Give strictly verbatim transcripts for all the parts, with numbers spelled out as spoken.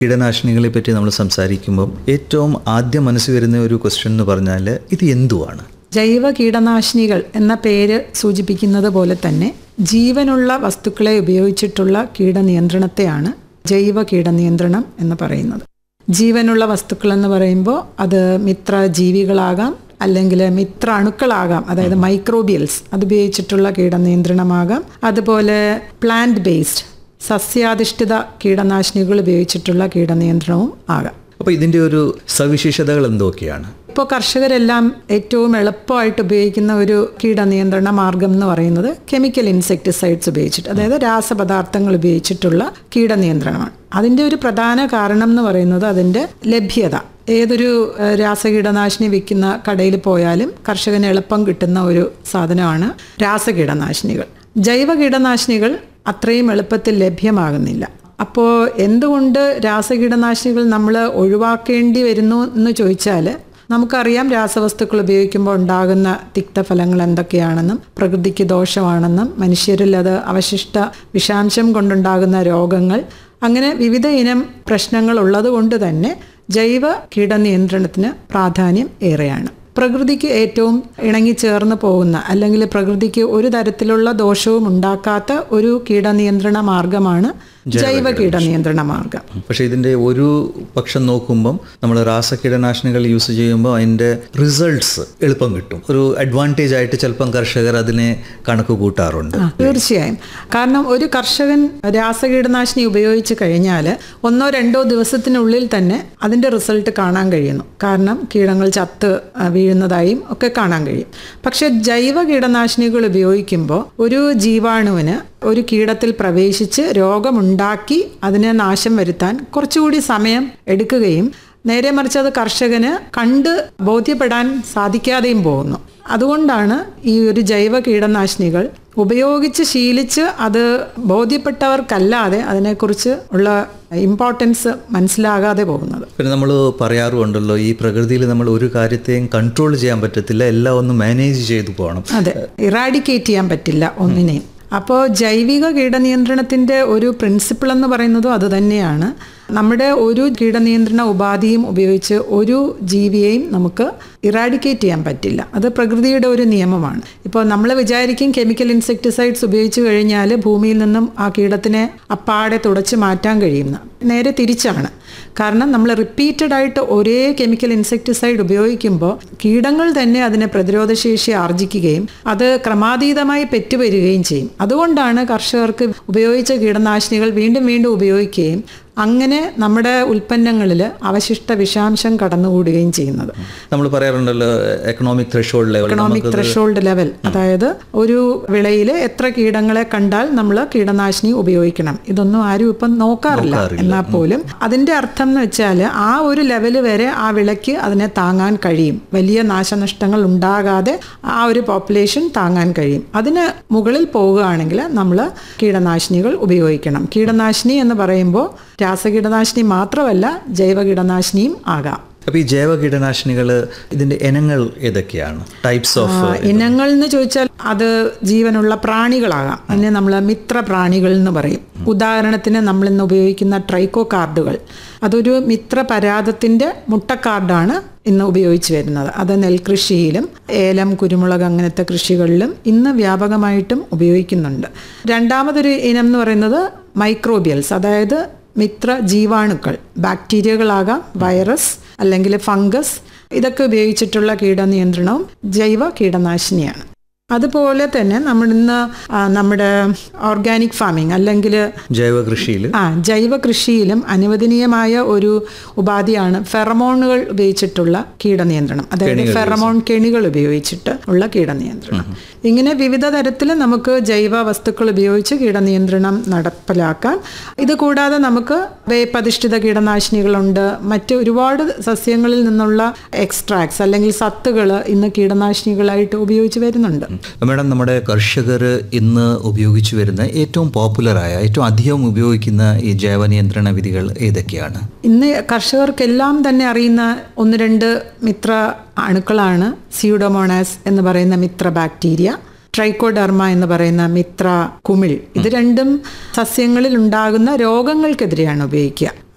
കീടനാശിനികളെ പറ്റി നമ്മൾ സംസാരിക്കുമ്പോൾ ഏറ്റവും ആദ്യം മനസ്സിൽ വരുന്ന ഒരു ക്വസ്റ്റ്യൻ എന്ന് പറഞ്ഞാൽ ഇത് എന്തുവാണ്? ജൈവ കീടനാശിനികൾ എന്ന പേര് സൂചിപ്പിക്കുന്നത് പോലെ തന്നെ ജീവനുള്ള വസ്തുക്കളെ ഉപയോഗിച്ചിട്ടുള്ള കീടനിയന്ത്രണത്തെയാണ് ജൈവ കീടനിയന്ത്രണം എന്ന് പറയുന്നത്. ജീവനുള്ള വസ്തുക്കൾ എന്ന് പറയുമ്പോൾ അത് മിത്ര ജീവികളാകാം, അല്ലെങ്കിൽ മിത്ര അണുക്കളാകാം, അതായത് മൈക്രോബിയൽസ്, അതുപയോഗിച്ചിട്ടുള്ള കീടനിയന്ത്രണമാകാം. അതുപോലെ പ്ലാന്റ് ബേസ്ഡ് സസ്യാധിഷ്ഠിത കീടനാശിനികൾ ഉപയോഗിച്ചിട്ടുള്ള കീടനിയന്ത്രണവും ആകാം. അപ്പോൾ ഇതിൻ്റെ ഒരു സവിശേഷതകൾ എന്തൊക്കെയാണ്? ഇപ്പോൾ കർഷകരെല്ലാം ഏറ്റവും എളുപ്പമായിട്ട് ഉപയോഗിക്കുന്ന ഒരു കീടനിയന്ത്രണ മാർഗം എന്ന് പറയുന്നത് കെമിക്കൽ ഇൻസെക്ടിസൈഡ്സ് ഉപയോഗിച്ചിട്ട്, അതായത് രാസപദാർത്ഥങ്ങൾ ഉപയോഗിച്ചിട്ടുള്ള കീടനിയന്ത്രണമാണ്. അതിൻ്റെ ഒരു പ്രധാന കാരണം എന്ന് പറയുന്നത് അതിൻ്റെ ലഭ്യത. ഏതൊരു രാസകീടനാശിനി വിൽക്കുന്ന കടയിൽ പോയാലും കർഷകന് എളുപ്പം കിട്ടുന്ന ഒരു സാധനമാണ് രാസകീടനാശിനികൾ. ജൈവ കീടനാശിനികൾ അത്രയും എളുപ്പത്തിൽ ലഭ്യമാകുന്നില്ല. അപ്പോൾ എന്തുകൊണ്ട് രാസകീടനാശിനികൾ നമ്മൾ ഒഴിവാക്കേണ്ടി വരുന്നു എന്ന് ചോദിച്ചാൽ, നമുക്കറിയാം രാസവസ്തുക്കൾ ഉപയോഗിക്കുമ്പോൾ ഉണ്ടാകുന്ന തിക്തഫലങ്ങൾ എന്തൊക്കെയാണെന്നും പ്രകൃതിക്ക് ദോഷമാണെന്നും മനുഷ്യരിൽ അത് അവശിഷ്ട വിഷാംശം കൊണ്ടുണ്ടാകുന്ന രോഗങ്ങൾ, അങ്ങനെ വിവിധ ഇനം പ്രശ്നങ്ങൾ ഉള്ളതുകൊണ്ട് തന്നെ ജൈവ കീടനിയന്ത്രണത്തിന് പ്രാധാന്യം ഏറെയാണ്. പ്രകൃതിക്ക് ഏറ്റവും ഇണങ്ങിച്ചേർന്ന് പോകുന്ന, അല്ലെങ്കിൽ പ്രകൃതിക്ക് ഒരു തരത്തിലുള്ള ദോഷവും ഉണ്ടാക്കാത്ത ഒരു കീടനിയന്ത്രണ മാർഗമാണ് ജൈവ കീടനിയന്ത്രണ മാർഗം. പക്ഷേ ഇതിൻ്റെ ഒരു പക്ഷം നോക്കുമ്പം നമ്മൾ രാസകീടനാശിനികൾ യൂസ് ചെയ്യുമ്പോൾ അതിൻ്റെ റിസൾട്ട്സ് എളുപ്പം കിട്ടും. ഒരു അഡ്വാൻറ്റേജ് ആയിട്ട് ചിലപ്പം കർഷകർ അതിനെ കണക്ക് കൂട്ടാറുണ്ട്. തീർച്ചയായും. കാരണം ഒരു കർഷകൻ രാസകീടനാശിനി ഉപയോഗിച്ച് കഴിഞ്ഞാൽ ഒന്നോ രണ്ടോ ദിവസത്തിനുള്ളിൽ തന്നെ അതിൻ്റെ റിസൾട്ട് കാണാൻ കഴിയുന്നു. കാരണം കീടങ്ങൾ ചത്ത് വീഴുന്നതായും ഒക്കെ കാണാൻ കഴിയും. പക്ഷെ ജൈവ കീടനാശിനികൾ ഉപയോഗിക്കുമ്പോൾ ഒരു ജീവാണുവിന് ഒരു കീടത്തിൽ പ്രവേശിച്ച് രോഗമുണ്ടാക്കി അതിനെ നാശം വരുത്താൻ കുറച്ചുകൂടി സമയം എടുക്കുകയും നേരെ മറിച്ച് അത് കർഷകന് കണ്ട് ബോധ്യപ്പെടാൻ സാധിക്കാതെയും പോകുന്നു. അതുകൊണ്ടാണ് ഈ ഒരു ജൈവ കീടനാശിനികൾ ഉപയോഗിച്ച് ശീലിച്ച് അത് ബോധ്യപ്പെട്ടവർക്കല്ലാതെ അതിനെക്കുറിച്ച് ഉള്ള ഇമ്പോർട്ടൻസ് മനസ്സിലാകാതെ പോകുന്നത്. പിന്നെ നമ്മൾ പറയാറുണ്ടല്ലോ, ഈ പ്രകൃതിയിൽ നമ്മൾ ഒരു കാര്യത്തെയും കൺട്രോൾ ചെയ്യാൻ പറ്റത്തില്ല, എല്ലാം ഒന്ന് മാനേജ് ചെയ്തു പോകണം. അതെ, ഇറാഡിക്കേറ്റ് ചെയ്യാൻ പറ്റില്ല ഒന്നിനെയും. അപ്പോൾ ജൈവിക കീടനിയന്ത്രണത്തിൻ്റെ ഒരു പ്രിൻസിപ്പിൾ എന്ന് പറയുന്നതും അതുതന്നെയാണ്. നമ്മുടെ ഒരു കീടനിയന്ത്രണ ഉപാധിയും ഉപയോഗിച്ച് ഒരു ജീവിയെയും നമുക്ക് ഇറാഡിക്കേറ്റ് ചെയ്യാൻ പറ്റില്ല. അത് പ്രകൃതിയുടെ ഒരു നിയമമാണ്. ഇപ്പോൾ നമ്മൾ വിചാരിക്കും കെമിക്കൽ ഇൻസെക്ടിസൈഡ്സ് ഉപയോഗിച്ച് കഴിഞ്ഞാൽ ഭൂമിയിൽ നിന്നും ആ കീടത്തിനെ അപ്പാടെ തുടച്ച് മാറ്റാൻ കഴിയുന്ന. നേരെ തിരിച്ചാണ്. കാരണം നമ്മൾ റിപ്പീറ്റഡ് ആയിട്ട് ഒരേ കെമിക്കൽ ഇൻസെക്ടിസൈഡ് ഉപയോഗിക്കുമ്പോൾ കീടങ്ങൾ തന്നെ അതിനെ പ്രതിരോധശേഷി ആർജിക്കുകയും അത് ക്രമാതീതമായി പെറ്റുവരികയും ചെയ്യും. അതുകൊണ്ടാണ് കർഷകർക്ക് ഉപയോഗിച്ച കീടനാശിനികൾ വീണ്ടും വീണ്ടും ഉപയോഗിക്കുകയും അങ്ങനെ നമ്മുടെ ഉൽപ്പന്നങ്ങളിൽ അവശിഷ്ട വിഷാംശം കടന്നുകൂടുകയും ചെയ്യുന്നത്. നമ്മൾ പറയാറുണ്ടല്ലോ economic threshold level. Economic threshold level, അതായത് ഒരു വിളയിൽ എത്ര കീടങ്ങളെ കണ്ടാൽ നമ്മൾ കീടനാശിനി ഉപയോഗിക്കണം, ഇതൊന്നും ആരും ഇപ്പം നോക്കാറില്ല. എന്നാൽ പോലും അതിൻ്റെ അർത്ഥം എന്ന് വെച്ചാൽ ആ ഒരു ലെവൽ വരെ ആ വിളയ്ക്ക് അതിനെ താങ്ങാൻ കഴിയും, വലിയ നാശനഷ്ടങ്ങൾ ഉണ്ടാകാതെ ആ ഒരു പോപ്പുലേഷൻ താങ്ങാൻ കഴിയും. അതിന് മുകളിൽ പോവുകയാണെങ്കിൽ നമ്മൾ കീടനാശിനികൾ ഉപയോഗിക്കണം. കീടനാശിനി എന്ന് പറയുമ്പോൾ രാസകീടനാശിനി മാത്രമല്ല ജൈവ കീടനാശിനിയും ആകാം. അപ്പോൾ ഈ ജൈവ കീടനാശിനികൾ ഇതിൻ്റെ ഇനങ്ങൾ ഏതൊക്കെയാണ്? ടൈപ്സ് ഓഫ് ഇനങ്ങൾ എന്ന് ചോദിച്ചാൽ അത് ജീവനുള്ള പ്രാണികളാകാം. അതിനെ നമ്മൾ മിത്ര പ്രാണികൾ എന്ന് പറയും. ഉദാഹരണത്തിന് നമ്മൾ ഇന്ന് ഉപയോഗിക്കുന്ന ട്രൈക്കോ കാർഡുകൾ, അതൊരു മിത്ര പരാതത്തിൻ്റെ മുട്ടക്കാർഡാണ് ഇന്ന് ഉപയോഗിച്ച് വരുന്നത്. അത് നെൽകൃഷിയിലും ഏലം, കുരുമുളക് അങ്ങനത്തെ കൃഷികളിലും ഇന്ന് വ്യാപകമായിട്ടും ഉപയോഗിക്കുന്നുണ്ട്. രണ്ടാമതൊരു ഇനം എന്ന് പറയുന്നത് മൈക്രോബിയൽസ്, അതായത് മിത്ര ജീവാണുക്കൾ, ബാക്ടീരിയകളാകാം, വൈറസ് അല്ലെങ്കിൽ ഫംഗസ്, ഇതൊക്കെ ഉപയോഗിച്ചിട്ടുള്ള കീടനിയന്ത്രണവും ജൈവ കീടനാശിനിയാണ്. അതുപോലെ തന്നെ നമ്മളിന്ന് നമ്മുടെ ഓർഗാനിക് ഫാമിംഗ് അല്ലെങ്കിൽ ജൈവ കൃഷിയിൽ ആ ജൈവ കൃഷിയിലും അനുവദനീയമായ ഒരു ഉപാധിയാണ് ഫെറമോണുകൾ ഉപയോഗിച്ചിട്ടുള്ള കീടനിയന്ത്രണം, അതായത് ഫെറമോൺ കെണികൾ ഉപയോഗിച്ചിട്ട് ഉള്ള കീടനിയന്ത്രണം. ഇങ്ങനെ വിവിധ തരത്തിൽ നമുക്ക് ജൈവ വസ്തുക്കൾ ഉപയോഗിച്ച് കീടനിയന്ത്രണം നടപ്പിലാക്കാം. ഇത് കൂടാതെ നമുക്ക് വേപ്പധിഷ്ഠിത കീടനാശിനികളുണ്ട്. മറ്റ് ഒരുപാട് സസ്യങ്ങളിൽ നിന്നുള്ള എക്സ്ട്രാക്ട്സ് അല്ലെങ്കിൽ സത്തുകൾ ഇന്ന് കീടനാശിനികളായിട്ട് ഉപയോഗിച്ച് വരുന്നുണ്ട്. മാഡം, നമ്മുടെ കർഷകർ ഇന്ന് ഉപയോഗിച്ചു വരുന്ന ഏറ്റവും പോപ്പുലറായ, ഏറ്റവും അധികം ഉപയോഗിക്കുന്ന ഈ ജൈവ നിയന്ത്രണ വിധികൾ ഏതൊക്കെയാണ്? ഇന്ന് കർഷകർക്കെല്ലാം തന്നെ അറിയുന്ന ഒന്ന് രണ്ട് മിത്ര അണുക്കളാണ് സ്യൂഡോമോണാസ് എന്ന് പറയുന്ന മിത്ര ബാക്ടീരിയ, ട്രൈക്കോഡെർമ എന്ന് പറയുന്ന മിത്ര കുമിൾ. ഇത് രണ്ടും സസ്യങ്ങളിൽ ഉണ്ടാകുന്ന രോഗങ്ങൾക്കെതിരെയാണ് ഉപയോഗിക്കുക.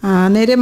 നേരെ